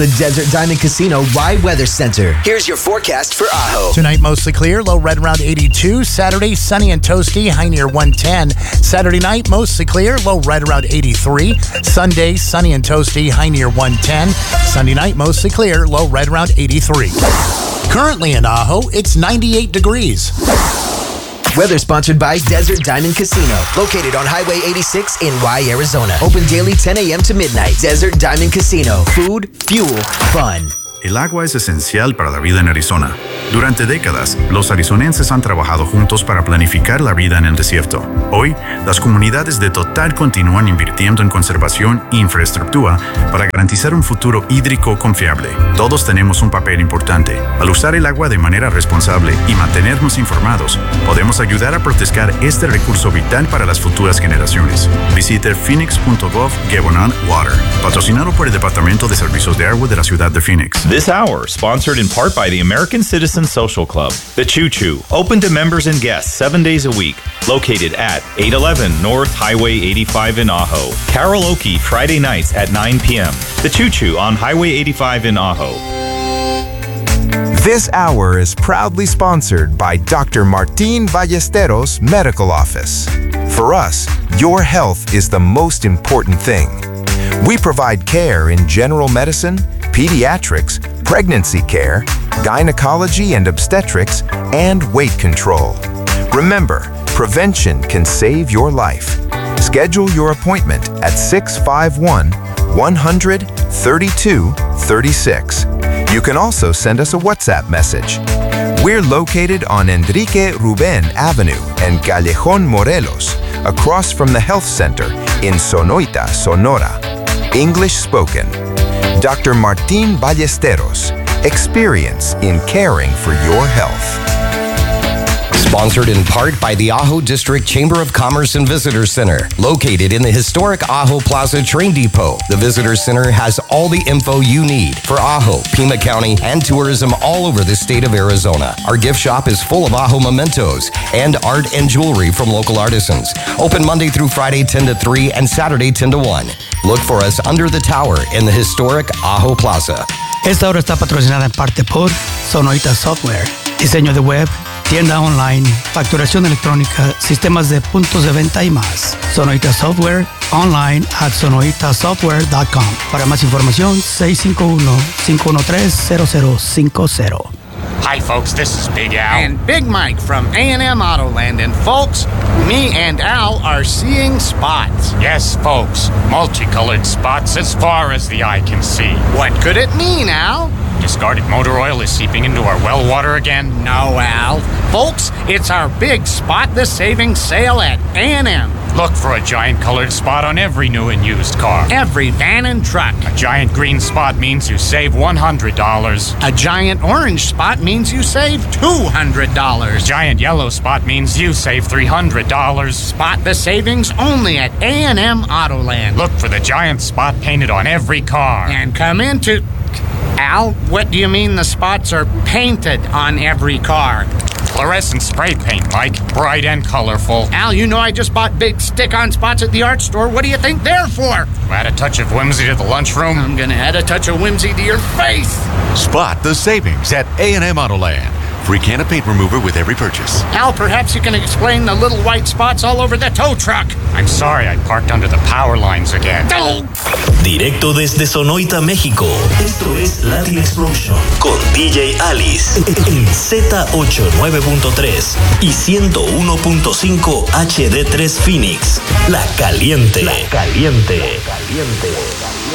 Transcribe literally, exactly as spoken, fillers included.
The Desert Diamond Casino Rye Weather Center. Here's your forecast for Ajo. Tonight, mostly clear, low right around eighty-two. Saturday, sunny and toasty, high near one ten. Saturday night, mostly clear, low right around eighty-three. Sunday, sunny and toasty, high near one ten. Sunday night, mostly clear, low right around eighty-three. Currently in Ajo, it's ninety-eight degrees. Weather sponsored by Desert Diamond Casino, located on Highway eighty-six in Rye, Arizona. Open daily ten a.m. to midnight. Desert Diamond Casino. Food, fuel, fun. El agua es esencial para la vida en Arizona. Durante décadas, los arizonenses han trabajado juntos para planificar la vida en el desierto. Hoy, las comunidades de Total continúan invirtiendo en conservación e infraestructura para garantizar un futuro hídrico confiable. Todos tenemos un papel importante. Al usar el agua de manera responsable y mantenernos informados, podemos ayudar a proteger este recurso vital para las futuras generaciones. Visite phoenix punto gov diagonal water. Patrocinado por el Departamento de Servicios de Agua de la Ciudad de Phoenix. This hour, sponsored in part by the American Citizen Social Club, The Choo Choo, open to members and guests seven days a week, located at eight eleven North Highway eighty-five in Ajo. Karaoke Friday nights at nine p.m. The Choo Choo on Highway eighty-five in Ajo. This hour is proudly sponsored by Doctor Martin Ballesteros Medical Office. For us, your health is the most important thing. We provide care in general medicine, pediatrics, pregnancy care, gynecology and obstetrics, and weight control. Remember, prevention can save your life. Schedule your appointment at six five one, one hundred, thirty-two thirty-six. You can also send us a WhatsApp message. We're located on Enrique Ruben Avenue and Callejón Morelos, across from the Health Center in Sonoita, Sonora. English spoken. Doctor Martin Ballesteros, experience in caring for your health. Sponsored in part by the Ajo District Chamber of Commerce and Visitor Center, located in the historic Ajo Plaza Train Depot. The Visitor Center has all the info you need for Ajo, Pima County, and tourism all over the state of Arizona. Our gift shop is full of Ajo mementos and art and jewelry from local artisans. Open Monday through Friday ten to three and Saturday ten to one. Look for us under the tower in the historic Ajo Plaza. Esta hora está patrocinada en parte por Sonoita Software, diseño de web, tienda online, facturación electrónica, sistemas de puntos de venta y más. Sonoita Software, online at sonoita software dot com. Para más información, seis cinco uno, cinco uno tres, cero cero cinco cero. Hi, folks, this is Big Al. And Big Mike from A and M Autoland. And, folks, me and Al are seeing spots. Yes, folks, multicolored spots as far as the eye can see. What could it mean, Al? Discarded motor oil is seeping into our well water again? No, Al. Folks, it's our big Spot the Savings sale at A and M. Look for a giant colored spot on every new and used car. Every van and truck. A giant green spot means you save one hundred dollars. A giant orange spot means you save two hundred dollars. A giant yellow spot means you save three hundred dollars. Spot the savings only at A and M Autoland. Look for the giant spot painted on every car. And come into... Al, what do you mean the spots are painted on every car? Fluorescent spray paint, Mike. Bright and colorful. Al, you know I just bought big stick-on spots at the art store. What do you think they're for? Add a touch of whimsy to the lunchroom. I'm gonna add a touch of whimsy to your face. Spot the savings at A and M Autoland. Free can of paint remover with every purchase. Al, perhaps you can explain the little white spots all over the tow truck. I'm sorry, I parked under the power lines again. Oh. Directo desde Sonoita, México. Esto es Latin Explosion con D J Alice en Z ochenta y nueve punto tres y ciento uno punto cinco H D tres Phoenix. La caliente. La caliente. La caliente.